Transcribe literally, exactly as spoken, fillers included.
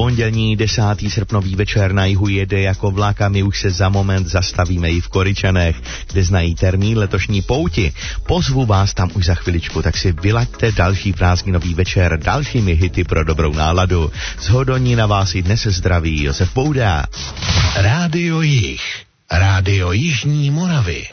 Pondělní desátý srpnový večer na jihu jede jako vlak a my už se za moment zastavíme i v Koryčanech, kde znají termín letošní pouti. Pozvu vás tam už za chviličku, tak si vylaďte další prázdninový večer dalšími hity pro dobrou náladu. Z Hodoní na vás i dnes zdraví Josef Bouda. Rádio Jih, Rádio Jižní Moravy.